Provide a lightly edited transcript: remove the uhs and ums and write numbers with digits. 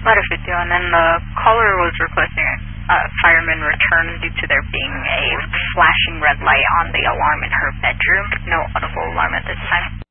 Claro, and then the caller was requesting a fireman return due to there being a flashing red light on the alarm in her bedroom. No audible alarm at this time.